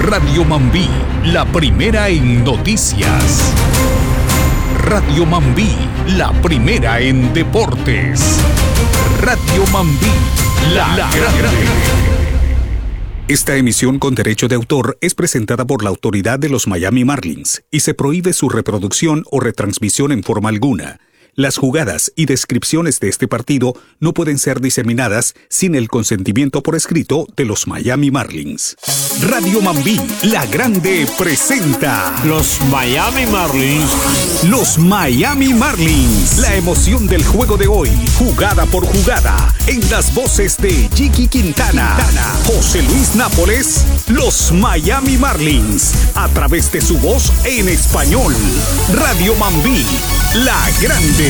Radio Mambí, la primera en noticias. Radio Mambí, la primera en deportes. Radio Mambí, la grande. Esta emisión con derecho de autor es presentada por la autoridad de los Miami Marlins y se prohíbe su reproducción o retransmisión en forma alguna. Las jugadas y descripciones de este partido no pueden ser diseminadas sin el consentimiento por escrito de los Miami Marlins. Radio Mambí, la grande, presenta los Miami Marlins. Los Miami Marlins. La emoción del juego de hoy, jugada por jugada, en las voces de Jiki Quintana, José Luis Nápoles, los Miami Marlins, a través de su voz en español. Radio Mambí, la grande.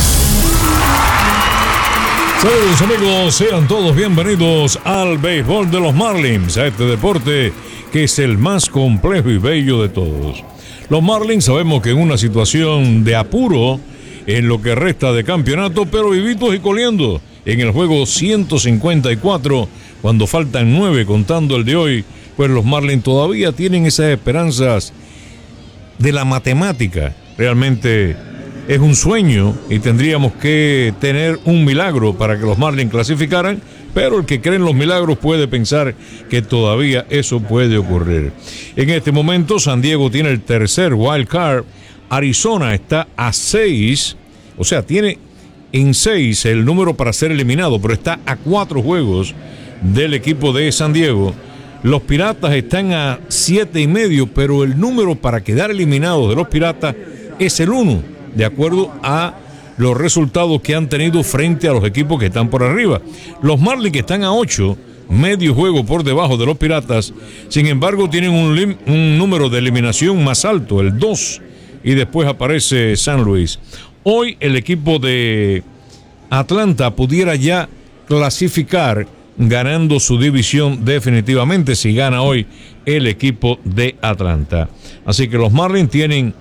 Saludos amigos, sean todos bienvenidos al béisbol de los Marlins, a este deporte que es el más complejo y bello de todos. Los Marlins sabemos que en una situación de apuro en lo que resta de campeonato, pero vivitos y coleando en el juego 154, cuando faltan 9 contando el de hoy, pues los Marlins todavía tienen esas esperanzas de la matemática. Realmente es un sueño y tendríamos que tener un milagro para que los Marlins clasificaran, pero el que cree en los milagros puede pensar que todavía eso puede ocurrir. En este momento San Diego tiene el tercer wild card, Arizona está a 6, o sea, tiene en 6 el número para ser eliminado, pero está a 4 juegos del equipo de San Diego. Los Piratas están a 7.5, pero el número para quedar eliminados de los Piratas es el 1. De acuerdo a los resultados que han tenido frente a los equipos que están por arriba. Los Marlins que están a 8, medio juego por debajo de los Piratas, sin embargo tienen un número de eliminación más alto, el 2, y después aparece San Luis. Hoy el equipo de Atlanta pudiera ya clasificar ganando su división definitivamente si gana hoy el equipo de Atlanta. Así que los Marlins tienen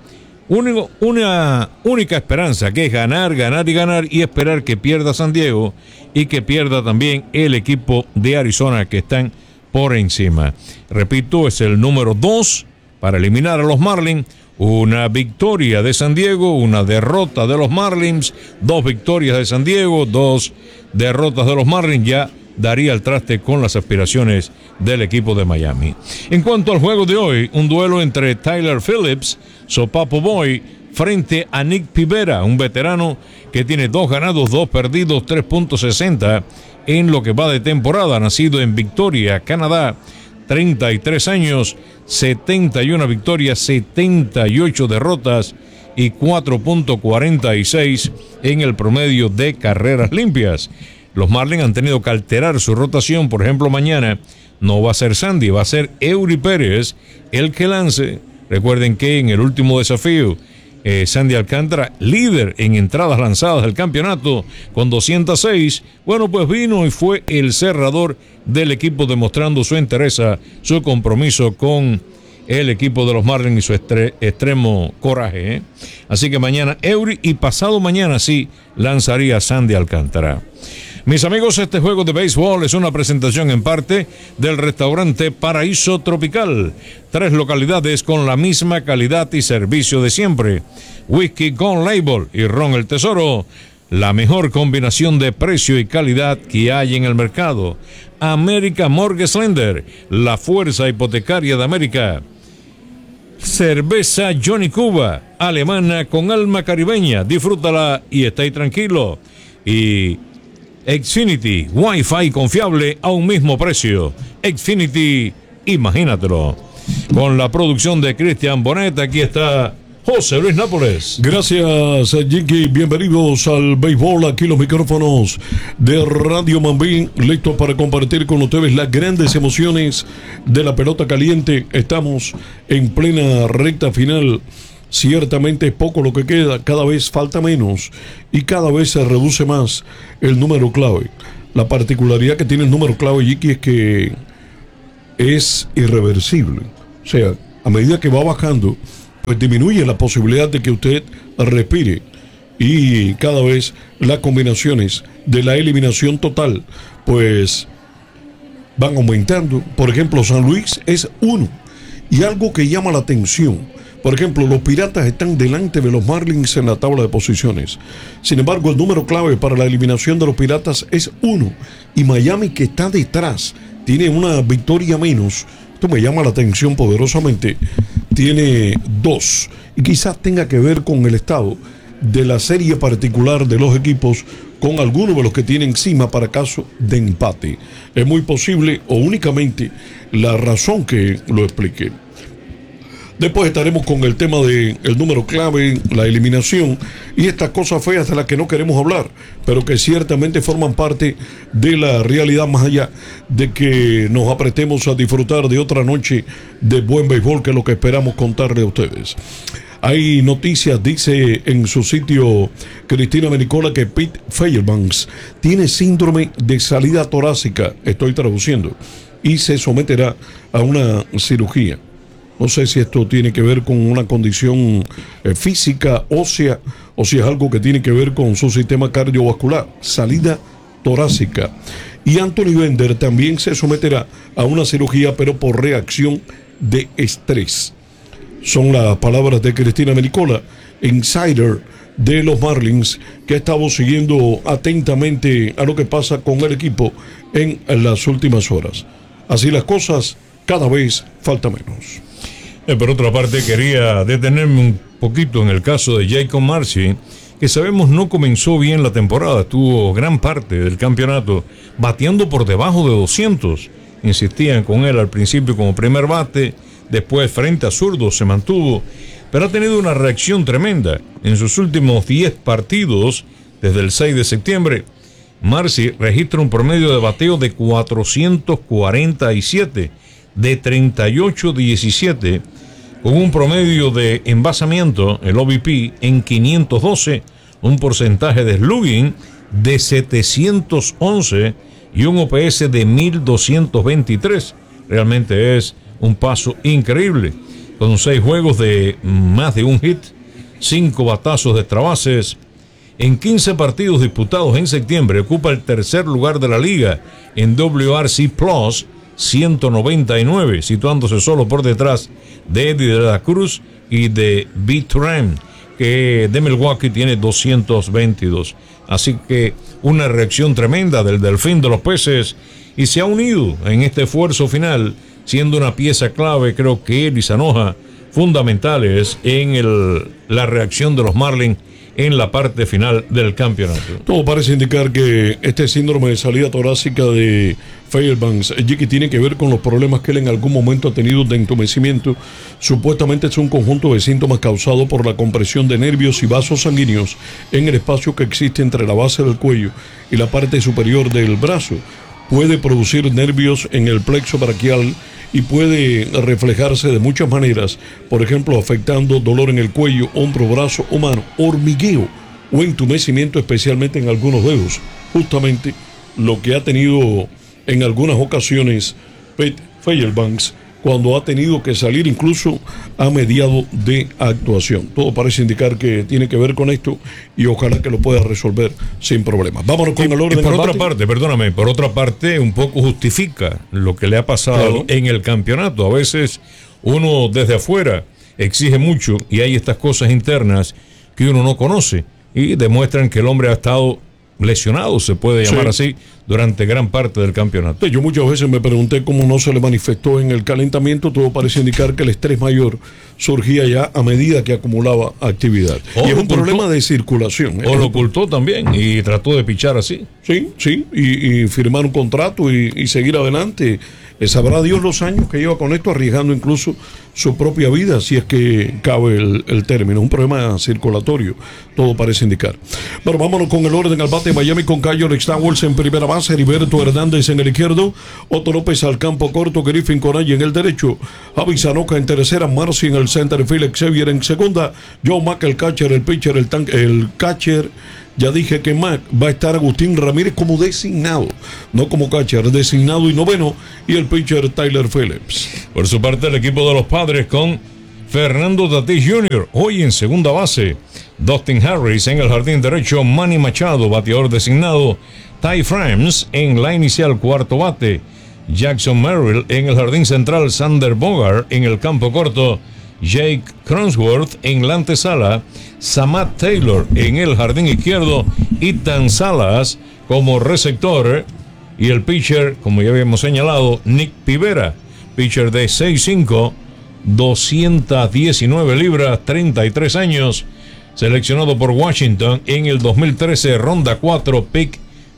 una única esperanza, que es ganar y esperar que pierda San Diego y que pierda también el equipo de Arizona, que están por encima. Repito, es el número 2 para eliminar a los Marlins. Una victoria de San Diego, una derrota de los Marlins, 2 victorias de San Diego, 2 derrotas de los Marlins, ya daría el traste con las aspiraciones del equipo de Miami. En cuanto al juego de hoy, un duelo entre Tyler Phillips, Sopapo Boy, frente a Nick Pivetta, un veterano que tiene 2 ganados, 2 perdidos, 3.60 en lo que va de temporada, nacido en Victoria, Canadá, 33 años, 71 victorias, 78 derrotas y 4.46 en el promedio de carreras limpias. Los Marlins han tenido que alterar su rotación. Por ejemplo, mañana no va a ser Sandy, va a ser Eury Pérez el que lance. Recuerden que en el último desafío, Sandy Alcántara, líder en entradas lanzadas del campeonato con 206, bueno, pues vino y fue el cerrador del equipo, demostrando su entereza, su compromiso con el equipo de los Marlins y su extremo coraje. Así que mañana Eury, y pasado mañana sí lanzaría Sandy Alcántara. Mis amigos, este juego de béisbol es una presentación en parte del restaurante Paraíso Tropical. 3 localidades con la misma calidad y servicio de siempre. Whisky Gold Label y Ron el Tesoro, la mejor combinación de precio y calidad que hay en el mercado. America Mortgage Lender, la fuerza hipotecaria de América. Cerveza Johnny Cuba, alemana con alma caribeña. Disfrútala y esté tranquilo. Y Xfinity, Wi-Fi confiable a un mismo precio. Xfinity, imagínatelo. Con la producción de Cristian Bonet, aquí está José Luis Nápoles. Gracias, Jiki. Bienvenidos al béisbol. Aquí los micrófonos de Radio Mambí, listos para compartir con ustedes las grandes emociones de la pelota caliente. Estamos en plena recta final. Ciertamente es poco lo que queda, cada vez falta menos y cada vez se reduce más el número clave. La particularidad que tiene el número clave, Jiki, es que es irreversible. O sea, a medida que va bajando, pues disminuye la posibilidad de que usted respire, y cada vez las combinaciones de la eliminación total pues van aumentando. Por ejemplo, San Luis es 1 Y algo que llama la atención, por ejemplo, los Piratas están delante de los Marlins en la tabla de posiciones. Sin embargo, el número clave para la eliminación de los Piratas es 1. Y Miami, que está detrás, tiene una victoria menos. Esto me llama la atención poderosamente. Tiene 2. Y quizás tenga que ver con el estado de la serie particular de los equipos, con algunos de los que tienen encima para caso de empate. Es muy posible, o únicamente la razón que lo explique. Después estaremos con el tema del número clave, la eliminación y estas cosas feas de las que no queremos hablar, pero que ciertamente forman parte de la realidad, más allá de que nos apretemos a disfrutar de otra noche de buen béisbol, que es lo que esperamos contarle a ustedes. Hay noticias, dice en su sitio Cristina Menicola, que Pete Fairbanks tiene síndrome de salida torácica, estoy traduciendo, y se someterá a una cirugía. No sé si esto tiene que ver con una condición física, ósea, o si es algo que tiene que ver con su sistema cardiovascular. Salida torácica. Y Anthony Bender también se someterá a una cirugía, pero por reacción de estrés. Son las palabras de Cristina Menicola, insider de los Marlins, que ha estado siguiendo atentamente a lo que pasa con el equipo en las últimas horas. Así las cosas, cada vez falta menos. Por otra parte, quería detenerme un poquito en el caso de Jacob Marcy, que sabemos no comenzó bien la temporada, estuvo gran parte del campeonato bateando por debajo de 200. Insistían con él al principio como primer bate, después frente a zurdos se mantuvo, pero ha tenido una reacción tremenda. En sus últimos 10 partidos, desde el 6 de septiembre, Marcy registra un promedio de bateo de 447, de 38-17, con un promedio de envasamiento, el OBP, en 512, un porcentaje de slugging de 711 y un OPS de 1223. Realmente es un paso increíble, con 6 juegos de más de un hit, 5 batazos de extra bases. En 15 partidos disputados en septiembre, ocupa el tercer lugar de la liga en WRC Plus 199, situándose solo por detrás de Eddie de la Cruz y de B-Tram, que de Milwaukee tiene 222. Así que una reacción tremenda del Delfín de los Peces, y se ha unido en este esfuerzo final, siendo una pieza clave, creo que él y Sanoja, fundamentales en la reacción de los Marlins en la parte final del campeonato. Todo parece indicar que este síndrome de salida torácica de Fairbanks, que tiene que ver con los problemas que él en algún momento ha tenido de entumecimiento. Supuestamente es un conjunto de síntomas causado por la compresión de nervios y vasos sanguíneos en el espacio que existe entre la base del cuello y la parte superior del brazo. Puede producir nervios en el plexo braquial y puede reflejarse de muchas maneras, por ejemplo, afectando dolor en el cuello, hombro, brazo o mano, hormigueo o entumecimiento, especialmente en algunos dedos. Justamente lo que ha tenido en algunas ocasiones Pete Fairbanks, cuando ha tenido que salir incluso a mediado de actuación. Todo parece indicar que tiene que ver con esto y ojalá que lo pueda resolver sin problemas. Vámonos con el orden. Por otra parte, perdóname, por otra parte, un poco justifica lo que le ha pasado en el campeonato. A veces uno desde afuera exige mucho y hay estas cosas internas que uno no conoce y demuestran que el hombre ha estado lesionado, se puede llamar así, durante gran parte del campeonato. Yo muchas veces me pregunté cómo no se le manifestó en el calentamiento. Todo parece indicar que el estrés mayor surgía ya a medida que acumulaba actividad. Y es un problema de circulación. O lo ocultó también y trató de pichar así. Sí, y firmar un contrato y seguir adelante. Sabrá Dios los años que lleva con esto, arriesgando incluso su propia vida, si es que cabe el término. Un problema circulatorio, todo parece indicar. Bueno, vámonos con el orden al bate. Miami con Kyle Stowers en primera base, Heriberto Hernández en el izquierdo, Otto López al campo corto, Griffin Conay en el derecho, Javi Sanoja en tercera, Marcy en el center field, Xavier en segunda, Joe Mack el catcher, el pitcher, el catcher. Ya dije que Mac va a estar Agustín Ramírez como designado, no como catcher, designado y noveno, y el pitcher Tyler Phillips. Por su parte, el equipo de los Padres con Fernando Tatis Jr. hoy en segunda base, Dustin Harris en el jardín derecho, Manny Machado, bateador designado, Ty France en la inicial cuarto bate, Jackson Merrill. En el jardín central, Sander Bogart. En el campo corto, Jake Cronenworth. En la antesala, Samad Taylor. En el jardín izquierdo, Ethan Salas como receptor. Y el pitcher, como ya habíamos señalado, Nick Pivera, pitcher de 6'5", 219 libras, 33 años, seleccionado por Washington en el 2013, ronda 4, pick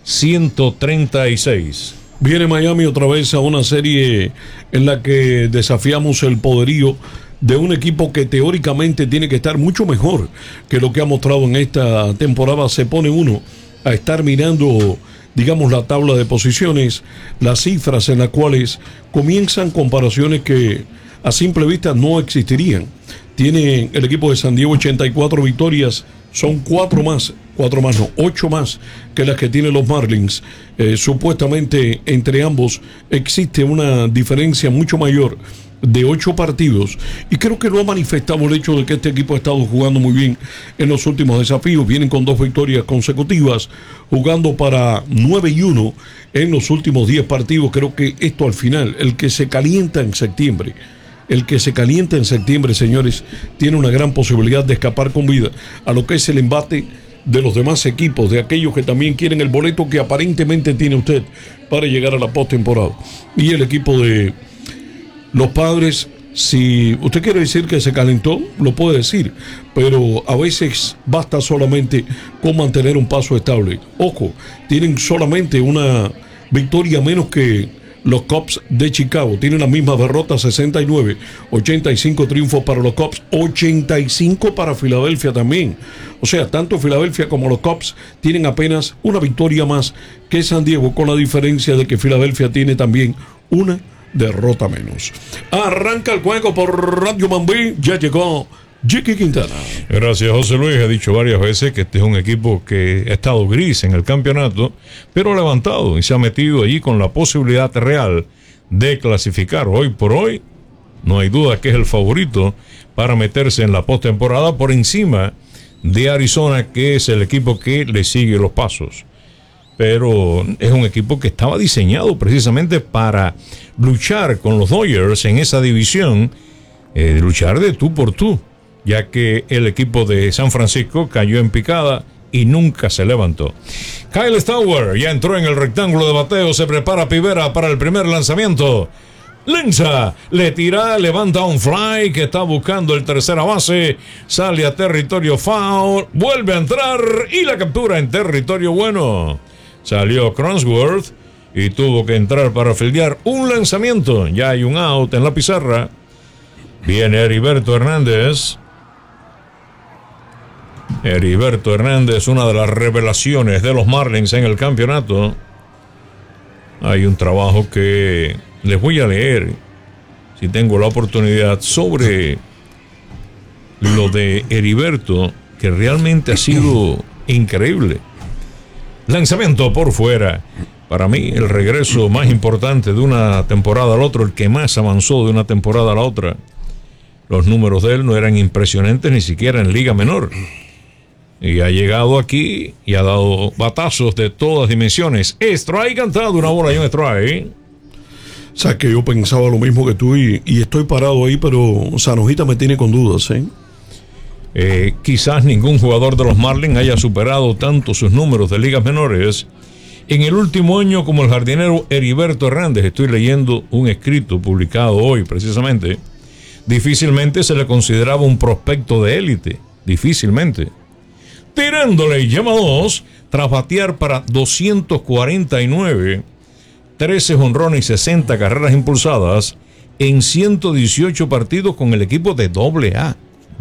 136. Viene Miami otra vez a una serie en la que desafiamos el poderío de un equipo que teóricamente tiene que estar mucho mejor que lo que ha mostrado en esta temporada. Se pone uno a estar mirando, digamos, la tabla de posiciones, las cifras en las cuales comienzan comparaciones que a simple vista no existirían. Tiene el equipo de San Diego 84 victorias, son 8 más que las que tienen los Marlins. Supuestamente entre ambos existe una diferencia mucho mayor de 8 partidos, y creo que lo ha manifestado el hecho de que este equipo ha estado jugando muy bien en los últimos desafíos. Vienen con 2 victorias consecutivas, jugando para 9-1 en los últimos 10 partidos. Creo que esto al final, el que se calienta en septiembre, señores, tiene una gran posibilidad de escapar con vida a lo que es el embate de los demás equipos, de aquellos que también quieren el boleto que aparentemente tiene usted para llegar a la postemporada. Y el equipo de los Padres, si usted quiere decir que se calentó, lo puede decir, pero a veces basta solamente con mantener un paso estable. Ojo, tienen solamente una victoria menos que los Cubs de Chicago. Tienen las mismas derrotas, 69, 85 triunfos para los Cubs, 85 para Filadelfia también. O sea, tanto Filadelfia como los Cubs tienen apenas una victoria más que San Diego, con la diferencia de que Filadelfia tiene también una derrota menos. Arranca el juego por Radio Mambí. Ya llegó Jiki Quintana. Gracias, José Luis. He dicho varias veces que este es un equipo que ha estado gris en el campeonato, pero ha levantado y se ha metido allí con la posibilidad real de clasificar. Hoy por hoy, no hay duda que es el favorito para meterse en la postemporada, por encima de Arizona, que es el equipo que le sigue los pasos. Pero es un equipo que estaba diseñado precisamente para luchar con los Dodgers en esa división, luchar de tú por tú, ya que el equipo de San Francisco cayó en picada y nunca se levantó. Kyle Stauber ya entró en el rectángulo de bateo, se prepara Pivera para el primer lanzamiento. Lanza, le tira, levanta un fly que está buscando el tercera base, sale a territorio foul, vuelve a entrar y la captura en territorio bueno. Salió Cronenworth y tuvo que entrar para fildear un lanzamiento. Ya hay un out en la pizarra. Viene Heriberto Hernández. Heriberto Hernández, una de las revelaciones de los Marlins en el campeonato. Hay un trabajo que les voy a leer, si tengo la oportunidad, sobre lo de Heriberto, que realmente ha sido increíble. Lanzamiento por fuera. Para mí, el regreso más importante de una temporada a la otra, el que más avanzó de una temporada a la otra. Los números de él no eran impresionantes ni siquiera en Liga Menor. Y ha llegado aquí y ha dado batazos de todas dimensiones. Strike cantado, una bola y un strike. O sea, que yo pensaba lo mismo que tú y estoy parado ahí, pero Sanojita me tiene con dudas, ¿eh? Quizás ningún jugador de los Marlins haya superado tanto sus números de ligas menores en el último año como el jardinero Heriberto Hernández. Estoy leyendo un escrito publicado hoy precisamente. Difícilmente se le consideraba un prospecto de élite, difícilmente. Tirándole y llama 2 tras batear para 249, 13 jonrones y 60 carreras impulsadas en 118 partidos con el equipo de AA.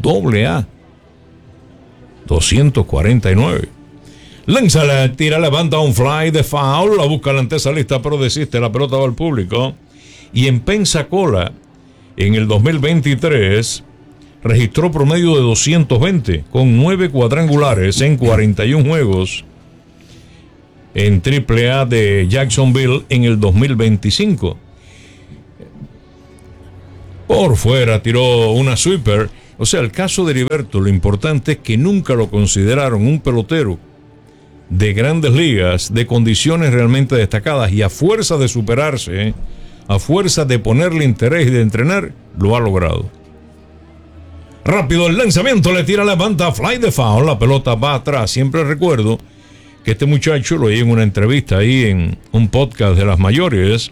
249. Lanza, tira, levanta un fly de foul, la busca la antesalista, pero desiste, la pelota va al público. Y en Pensacola, en el 2023, registró promedio de 220, con 9 cuadrangulares en 41 juegos en AAA de Jacksonville en el 2025. Por fuera tiró una sweeper. O sea, el caso de Heriberto, lo importante es que nunca lo consideraron un pelotero de grandes ligas, de condiciones realmente destacadas, y a fuerza de superarse a fuerza de ponerle interés y de entrenar, lo ha logrado. Rápido el lanzamiento, le tira la banda, fly de foul, la pelota va atrás. Siempre recuerdo que este muchacho, lo oí en una entrevista ahí en un podcast de las mayores,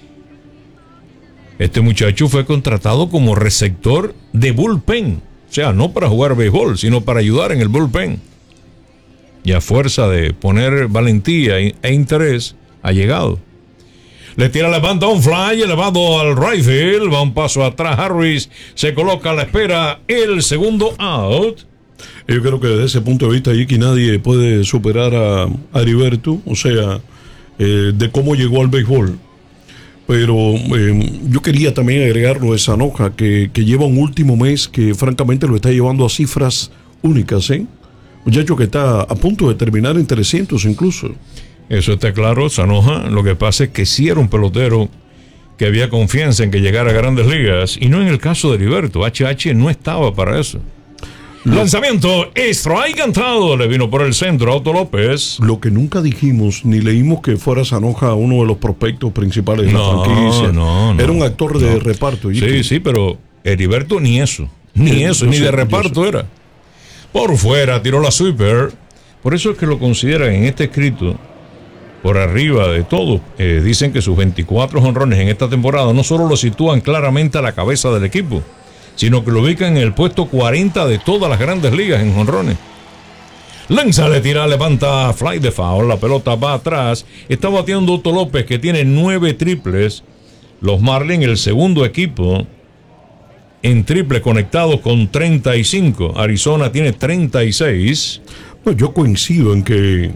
este muchacho fue contratado como receptor de bullpen. O sea, no para jugar béisbol, sino para ayudar en el bullpen. Y a fuerza de poner valentía e interés, ha llegado. Le tira la banda, un fly elevado al right field. Va un paso atrás Harris. Se coloca a la espera el segundo out. Yo creo que desde ese punto de vista, Jiki, nadie puede superar a Heriberto, o sea, de cómo llegó al béisbol. Pero yo quería también agregarlo de Sanoja, que lleva un último mes que francamente lo está llevando a cifras únicas, ¿eh? Muchacho que está a punto de terminar en 300 incluso. Eso está claro, Sanoja. Lo que pasa es que sí era un pelotero que había confianza en que llegara a Grandes Ligas, y no en el caso de Heriberto. HH no estaba para eso. Lanzamiento, strike cantado, le vino por el centro Otto López. Lo que nunca dijimos ni leímos que fuera Sanoja uno de los prospectos principales de la franquicia. No. Era un actor de reparto. Sí, pero Heriberto ni eso, ni de reparto era. Por fuera, tiró la sweeper. Por eso es que lo consideran en este escrito por arriba de todo. Dicen que sus 24 jonrones en esta temporada no solo lo sitúan claramente a la cabeza del equipo, sino que lo ubican en el puesto 40 de todas las Grandes Ligas en jonrones. Lanza, le tira, levanta, fly de foul, la pelota va atrás. Está bateando Otto López, que tiene 9 triples. Los Marlins, el segundo equipo en triples conectados con 35. Arizona tiene 36. No, yo coincido en que...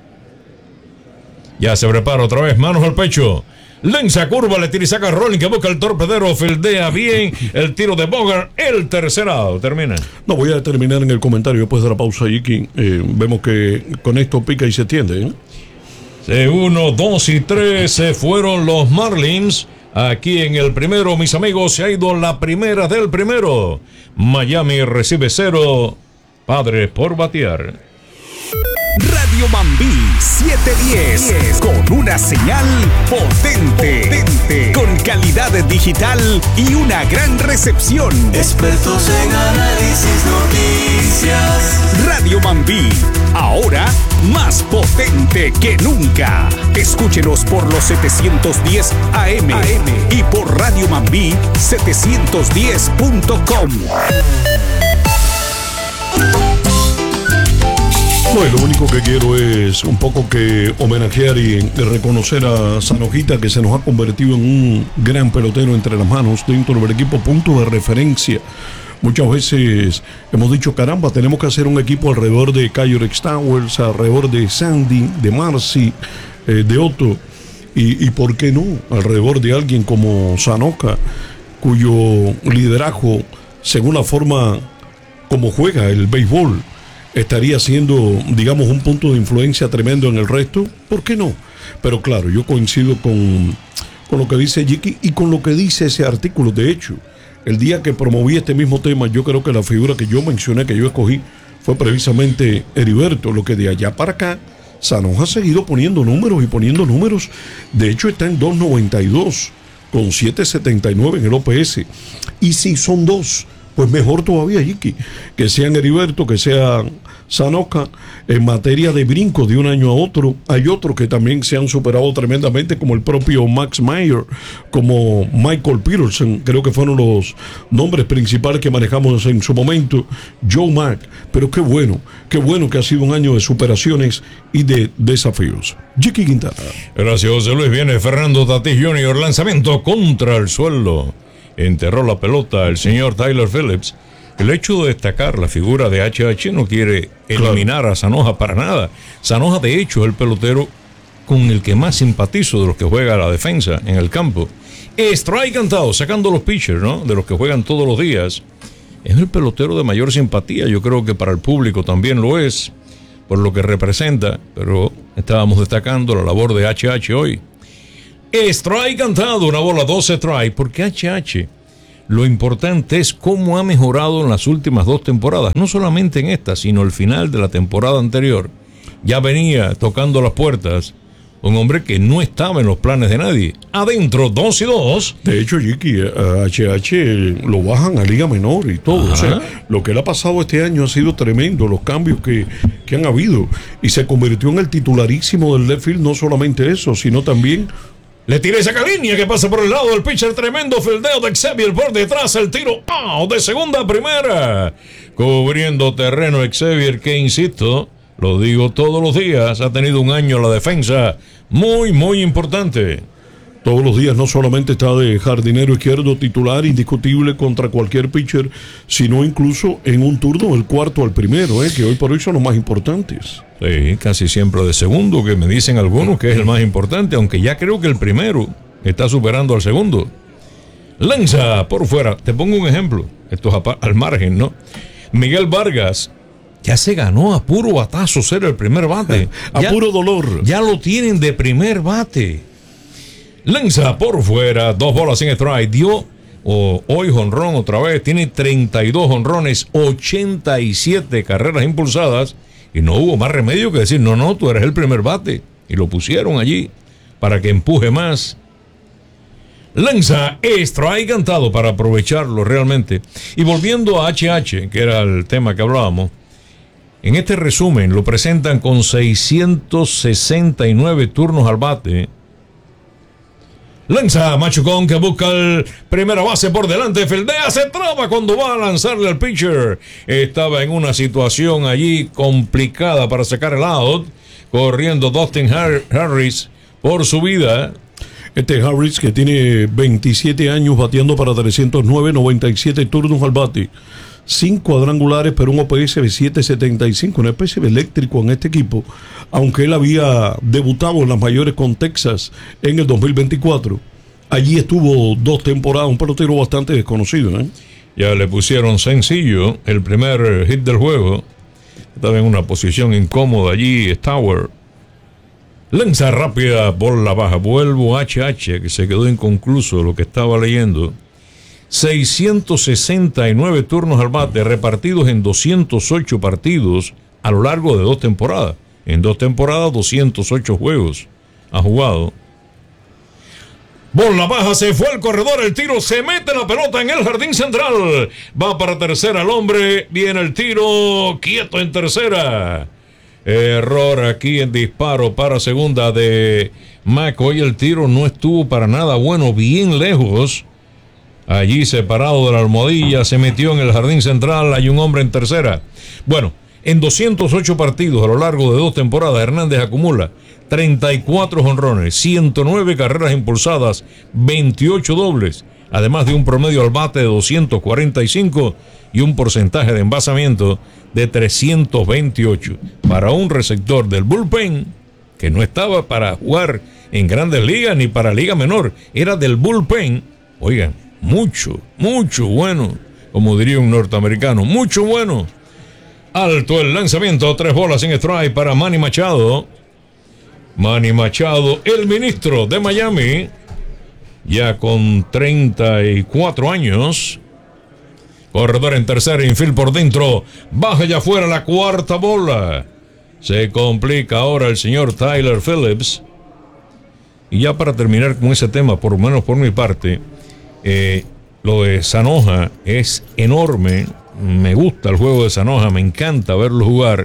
Ya se prepara otra vez, manos al pecho. Lanza, curva, le tira y saca Rolling, que busca el torpedero, fildea bien el tiro de Bogart, el tercer out, termina. No, voy a terminar en el comentario después de la pausa, Jiki. Vemos que con esto pica y se tiende, ¿eh? 1, 2 y 3 se fueron los Marlins. Aquí en el primero, mis amigos, se ha ido la primera del primero. Miami recibe 0, Padres por batear. Radio Mambí 710, con una señal potente, con calidad digital y una gran recepción. Expertos en análisis, noticias. Radio Mambí, ahora más potente que nunca. Escúchenos por los 710 AM y por Radio Mambí 710.com. Bueno, lo único que quiero es un poco que homenajear y reconocer a Sanojita, que se nos ha convertido en un gran pelotero entre las manos dentro del equipo, punto de referencia. Muchas veces hemos dicho, caramba, tenemos que hacer un equipo alrededor de Kyle Towers, alrededor de Sandy, de Marcy, de Otto, y por qué no, alrededor de alguien como Sanoja, cuyo liderazgo, según la forma como juega el béisbol, estaría siendo, digamos, un punto de influencia tremendo en el resto. ¿Por qué no? Pero claro, yo coincido con lo que dice Jiki y con lo que dice ese artículo. De hecho, el día que promoví este mismo tema, yo creo que la figura que yo mencioné, que yo escogí, fue precisamente Heriberto. Lo que de allá para acá, Sanoja ha seguido poniendo números y poniendo números. De hecho, está en 2.92 con 7.79 en el OPS. Y si son dos, pues mejor todavía, Jiki, que sean Heriberto, que sea Sanoja. En materia de brincos de un año a otro, hay otros que también se han superado tremendamente, como el propio Max Meyer, como Michael Peterson, creo que fueron los nombres principales que manejamos en su momento, Joe Mack. Pero qué bueno que ha sido un año de superaciones y de desafíos. Jiki Quintana. Gracias, José Luis. Viene Fernando Tatis Jr., lanzamiento contra el suelo. Enterró la pelota el señor Tyler Phillips. El hecho de destacar la figura de HH no quiere eliminar a Sanoja para nada. Sanoja, de hecho, es el pelotero con el que más simpatizo de los que juega a la defensa en el campo. Strike cantado, sacando los pitchers, ¿no? De los que juegan todos los días. Es el pelotero de mayor simpatía. Yo creo que para el público también lo es, por lo que representa. Pero estábamos destacando la labor de HH hoy. Strike cantado, una bola, 12 strike, porque HH, lo importante es cómo ha mejorado en las últimas 2 temporadas, no solamente en esta, sino el final de la temporada anterior. Ya venía tocando las puertas Un hombre que no estaba en los planes de nadie. Adentro, 2-2. De hecho, Jiki, a HH lo bajan a Liga Menor y todo. Ajá. O sea, lo que le ha pasado este año ha sido tremendo, los cambios que han habido. Y se convirtió en el titularísimo del left field, no solamente eso, sino también... Le tira esa línea que pasa por el lado del pitcher. Tremendo fildeo de Xavier por detrás. El tiro de segunda a primera. Cubriendo terreno Xavier, que insisto, lo digo todos los días, ha tenido un año a la defensa muy, muy importante. Todos los días no solamente está de jardinero izquierdo titular indiscutible contra cualquier pitcher, sino incluso en un turno el cuarto al primero, que hoy por hoy son los más importantes. Sí, casi siempre de segundo, que me dicen algunos que es el más importante, aunque ya creo que el primero está superando al segundo. Lanza por fuera. Te pongo un ejemplo. Esto es al margen, ¿no? Miguel Vargas ya se ganó a puro batazo ser el primer bate. A puro dolor. Ya lo tienen de primer bate. Lanza por fuera, 2 bolas sin strike. Dio hoy jonrón otra vez. Tiene 32 jonrones, 87 carreras impulsadas. Y no hubo más remedio que decir, no, tú eres el primer bate. Y lo pusieron allí para que empuje más. Lanza strike cantado para aprovecharlo realmente. Y volviendo a HH, que era el tema que hablábamos, en este resumen lo presentan con 669 turnos al bate. Lanza Machucón, que busca el primera base por delante, fildea, se traba cuando va a lanzarle al pitcher. Estaba en una situación allí complicada para sacar el out, corriendo Dustin Harris por su vida. Este Harris, que tiene 27 años bateando para 309, 97 turnos al bate, 5 cuadrangulares, pero un OPS de 7.75, una especie de eléctrico en este equipo, aunque él había debutado en las mayores con Texas en el 2024. Allí estuvo 2 temporadas, un pelotero bastante desconocido, Ya le pusieron sencillo el primer hit del juego. Estaba en una posición incómoda allí, Stower. Lanza rápida por la baja. Vuelvo a HH, que se quedó inconcluso lo que estaba leyendo. 669 turnos al bate, repartidos en 208 partidos a lo largo de 2 temporadas. En 2 temporadas, 208 juegos ha jugado. Bola baja, se fue el corredor, el tiro, se mete la pelota en el jardín central. Va para tercera el hombre, viene el tiro, quieto en tercera. Error aquí en disparo para segunda de Mac. Hoy el tiro no estuvo para nada bueno, bien lejos. Allí separado de la almohadilla, se metió en el jardín central, hay un hombre en tercera. Bueno, en 208 partidos a lo largo de 2 temporadas, Hernández acumula 34 jonrones, 109 carreras impulsadas, 28 dobles, además de un promedio al bate de 245 y un porcentaje de envasamiento de 328. Para un receptor del bullpen, que no estaba para jugar en Grandes Ligas ni para Liga Menor, era del bullpen, oigan, mucho bueno, como diría un norteamericano, mucho bueno. Alto el lanzamiento, 3 bolas sin strike para Manny Machado. Manny Machado, el ministro de Miami, ya con 34 años. Corredor en tercera, infield por dentro, baja ya afuera la cuarta bola. Se complica ahora el señor Tyler Phillips. Y ya para terminar con ese tema, por lo menos por mi parte, lo de Zanoja es enorme. Me gusta el juego de Zanoja, me encanta verlo jugar.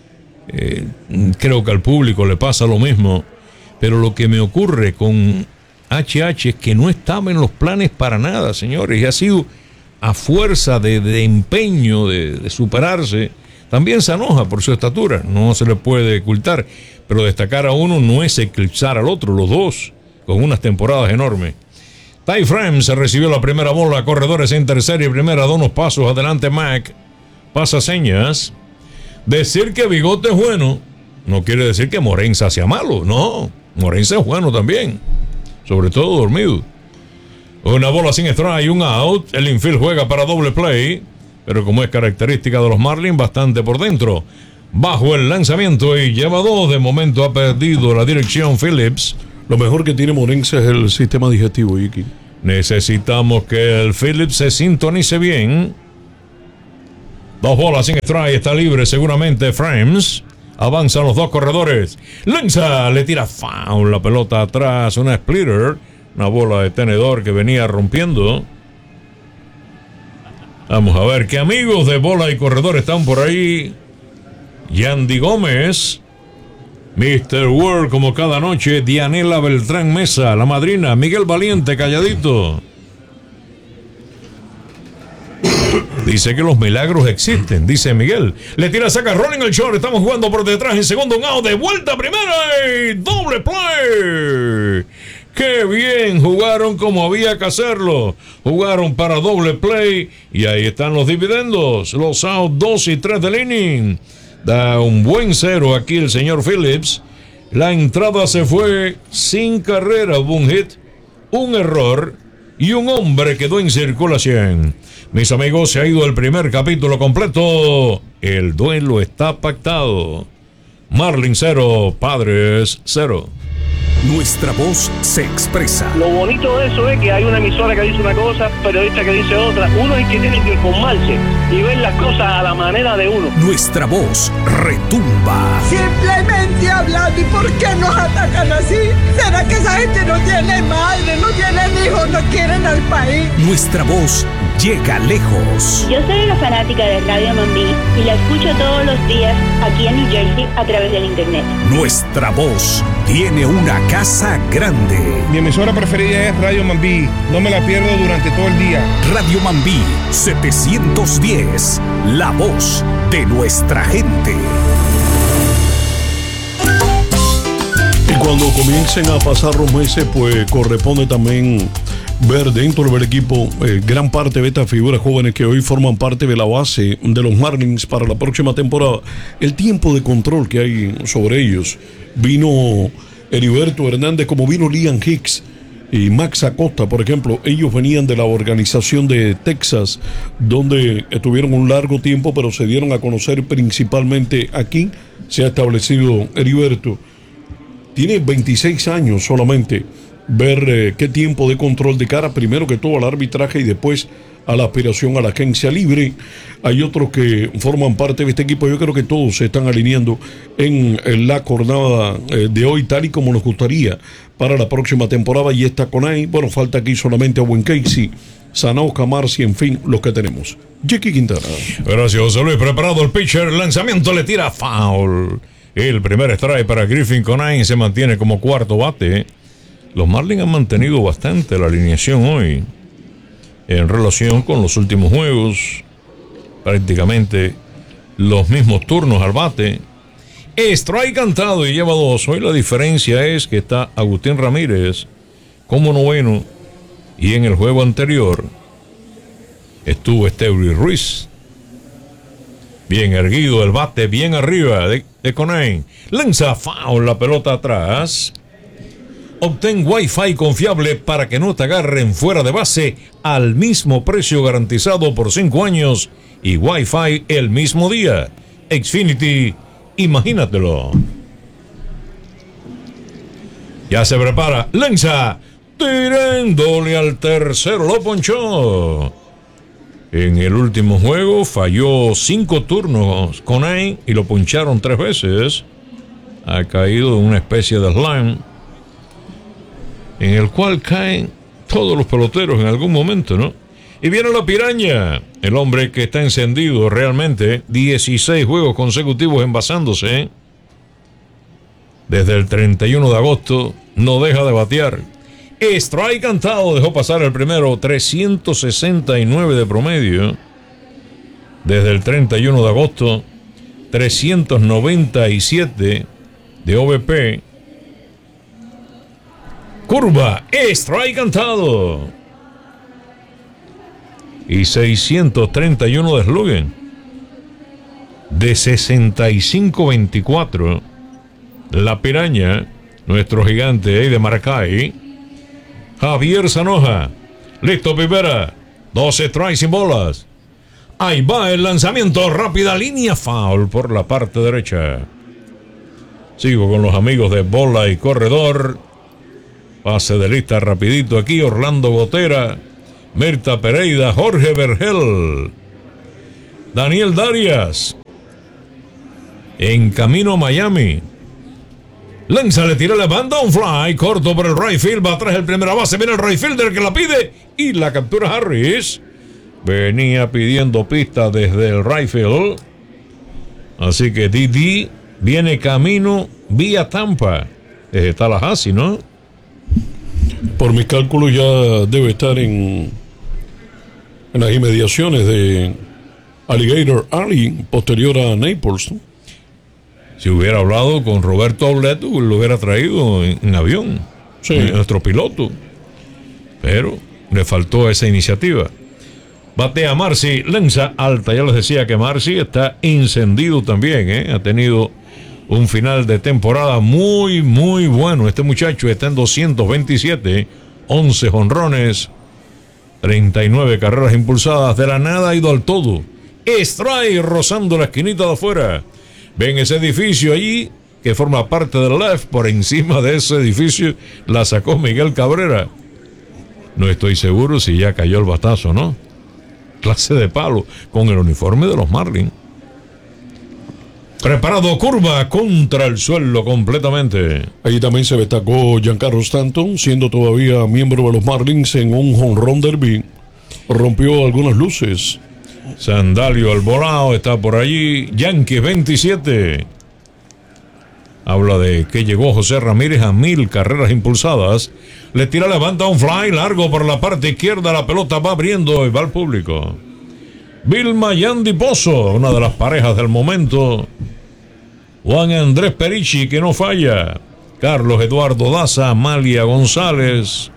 Creo que al público le pasa lo mismo. Pero lo que me ocurre con HH es que no estaba en los planes para nada, señores. Y ha sido a fuerza de empeño, de superarse. También Zanoja por su estatura, no se le puede ocultar. Pero destacar a uno no es eclipsar al otro, los dos, con unas temporadas enormes. Ty France se recibió la primera bola, corredores en tercera y primera, da unos pasos adelante Mac, pasa señas. Decir que Bigote es bueno no quiere decir que Morenza sea malo, no, Morenza es bueno también, sobre todo dormido. Una bola sin strike y un out, el infield juega para doble play, pero como es característica de los Marlins, bastante por dentro. Bajo el lanzamiento y lleva 2, de momento ha perdido la dirección Phillips. Lo mejor que tiene Morenza es el sistema digestivo, Iki. Necesitamos que el Phillips se sintonice bien. 2 bolas sin strike, está libre seguramente Frames. Avanzan los dos corredores. Lanza, le tira foul, la pelota atrás, una splitter, una bola de tenedor que venía rompiendo. Vamos a ver qué amigos de bola y corredor están por ahí. Yandy Gómez, Mr. World como cada noche, Dianela Beltrán Mesa, la madrina, Miguel Valiente calladito. Dice que los milagros existen, dice Miguel. Le tira, saca, rolling el short. Estamos jugando por detrás en segundo, un out, de vuelta primera y doble play. ¡Qué bien! Jugaron como había que hacerlo. Jugaron para doble play y ahí están los dividendos. Los outs 2 y 3 del inning. Da un buen cero aquí el señor Phillips. La entrada se fue sin carrera. Hubo un hit, un error y un hombre quedó en circulación. Mis amigos, se ha ido el primer capítulo completo. El duelo está pactado. Marlins 0, Padres 0. Nuestra voz se expresa. Lo bonito de eso es que hay una emisora que dice una cosa, periodista que dice otra. Uno es que tiene que informarse y ver las cosas a la manera de uno. Nuestra voz retumba. Simplemente hablando, ¿y por qué nos atacan así? ¿Será que esa gente no tiene madre, no tienen hijos, no quieren al país? Nuestra voz llega lejos. Yo soy una fanática de Radio Mambí y la escucho todos los días aquí en New Jersey a través del internet. Nuestra voz tiene una casa grande. Mi emisora preferida es Radio Mambí. No me la pierdo durante todo el día. Radio Mambí 710, la voz de nuestra gente. Y cuando comiencen a pasar los meses, pues corresponde también ver dentro del equipo gran parte de estas figuras jóvenes que hoy forman parte de la base de los Marlins para la próxima temporada. El tiempo de control que hay sobre ellos. Vino Heriberto Hernández, como vino Liam Hicks y Max Acosta, por ejemplo. Ellos venían de la organización de Texas, donde estuvieron un largo tiempo, pero se dieron a conocer principalmente aquí. Se ha establecido Heriberto. Tiene 26 años solamente. Ver qué tiempo de control de cara, primero que todo al arbitraje y después a la aspiración a la agencia libre. Hay otros que forman parte de este equipo. Yo creo que todos se están alineando en la jornada de hoy, tal y como nos gustaría para la próxima temporada. Y está con ahí, bueno, falta aquí solamente a Owen Casey, Sanao Camarsi, en fin, los que tenemos. Jackie Quintana. Gracias, José Luis. Preparado el pitcher, lanzamiento, le tira foul. El primer strike para Griffin Conine, se mantiene como cuarto bate. Los Marlins han mantenido bastante la alineación hoy en relación con los últimos juegos. Prácticamente los mismos turnos al bate. Strike cantado y lleva 2. Hoy la diferencia es que está Agustín Ramírez como noveno. Y en el juego anterior estuvo Esteury Ruiz. Bien erguido el bate, bien arriba de Conine. Lanza foul, la pelota atrás. Obtén Wi-Fi confiable para que no te agarren fuera de base al mismo precio garantizado por 5 años y Wi-Fi el mismo día. Xfinity, imagínatelo. Ya se prepara, lanza, tirándole al tercero, lo ponchó. En el último juego falló 5 turnos con él y lo poncharon 3 veces. Ha caído en una especie de slam en el cual caen todos los peloteros en algún momento, ¿no? Y viene la piraña, el hombre que está encendido realmente, 16 juegos consecutivos envasándose. Desde el 31 de agosto no deja de batear. Strike cantado, dejó pasar el primero, 369 de promedio. Desde el 31 de agosto, 397 de OVP. Curva, strike cantado. Y 631 de slugging. De 65-24. La piraña, nuestro gigante de Maracay. Javier Zanoja. Listo, Pipera. 2 strikes sin bolas. Ahí va el lanzamiento. Rápida línea foul por la parte derecha. Sigo con los amigos de bola y corredor. Pase de lista rapidito aquí. Orlando Gotera, Mirta Pereira, Jorge Vergel, Daniel Darias, en camino a Miami. Lanza, le tira la banda, un fly corto por el right field, va atrás el primera base, viene el right fielder que la pide y la captura Harris. Venía pidiendo pista desde el right field, así que Didi viene camino vía Tampa, desde Tallahassee, ¿no? Por mis cálculos ya debe estar en las inmediaciones de Alligator Alley, posterior a Naples, ¿no? Si hubiera hablado con Roberto Auleto, lo hubiera traído en avión, sí, nuestro piloto. Pero le faltó esa iniciativa. Batea Marcy, lanza alta. Ya les decía que Marcy está encendido también, ¿eh? Ha tenido un final de temporada muy, muy bueno. Este muchacho está en 227, 11 jonrones, 39 carreras impulsadas. De la nada ha ido al todo. Strike rozando la esquinita de afuera. Ven ese edificio allí que forma parte del left. Por encima de ese edificio la sacó Miguel Cabrera. No estoy seguro si ya cayó el batazo, ¿no? Clase de palo con el uniforme de los Marlins. Preparado, curva contra el suelo completamente. Allí también se destacó Giancarlo Stanton, siendo todavía miembro de los Marlins, en un jonrón derby. Rompió algunas luces. Sandalio Alborao está por allí. Yankees 27. Habla de que llegó José Ramírez a 1000 carreras impulsadas. Le tira, levanta un fly largo por la parte izquierda. La pelota va abriendo y va al público. Vilma Yandy Pozo, una de las parejas del momento. Juan Andrés Perici, que no falla. Carlos Eduardo Daza, Amalia González.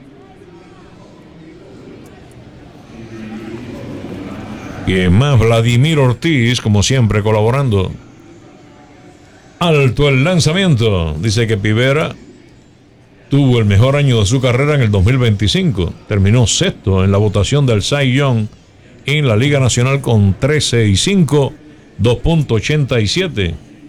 Y más, Vladimir Ortiz, como siempre, colaborando. Alto el lanzamiento. Dice que Pivera tuvo el mejor año de su carrera en el 2025. Terminó sexto en la votación del Cy Young en la Liga Nacional con 13.5, 2.87.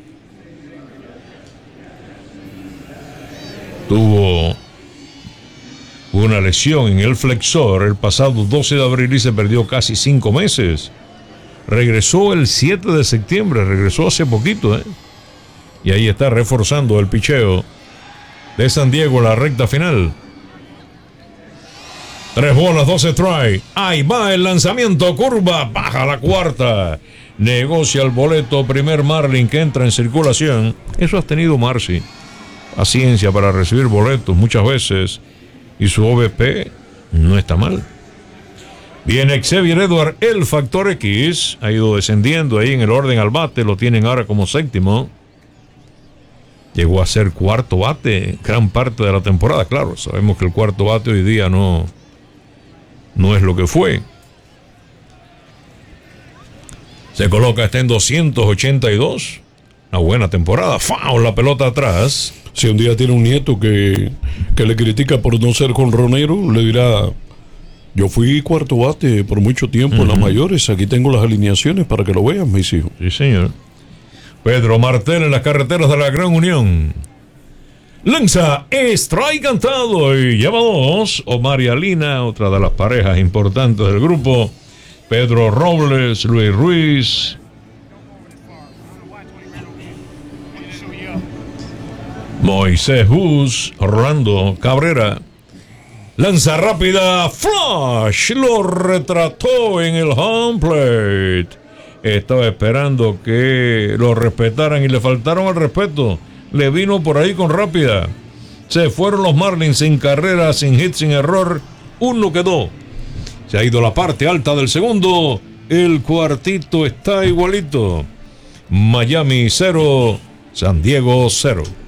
Tuvo una lesión en el flexor el pasado 12 de abril y se perdió casi 5 meses. Regresó el 7 de septiembre, regresó hace poquito, y ahí está reforzando el picheo de San Diego en la recta final. 3 bolas, 12 strike. Ahí va el lanzamiento, curva, baja la cuarta. Negocia el boleto, primer Marlin que entra en circulación. Eso has tenido Marcy. Paciencia para recibir boletos muchas veces. Y su OVP no está mal. Viene Xavier Edward, el factor X. Ha ido descendiendo ahí en el orden al bate. Lo tienen ahora como séptimo. Llegó a ser cuarto bate gran parte de la temporada. Claro, sabemos que el cuarto bate hoy día no es lo que fue. Se coloca, está en 282. Una buena temporada. ¡Fau! La pelota atrás. Si un día tiene un nieto que le critica por no ser jonronero, le dirá: yo fui cuarto bate por mucho tiempo en las mayores. Aquí tengo las alineaciones para que lo vean, mis hijos. Sí, señor. Pedro Martel en las carreteras de la Gran Unión. Lanza, strike cantado y lleva 2. Omar y Alina, otra de las parejas importantes del grupo. Pedro Robles, Luis Ruiz. Moisés Bus, Orlando Cabrera. Lanza rápida, flash, lo retrató en el home plate. Estaba esperando que lo respetaran y le faltaron al respeto. Le vino por ahí con rápida. Se fueron los Marlins sin carrera, sin hit, sin error. Uno quedó. Se ha ido la parte alta del segundo. El cuartito está igualito. Miami 0, San Diego 0.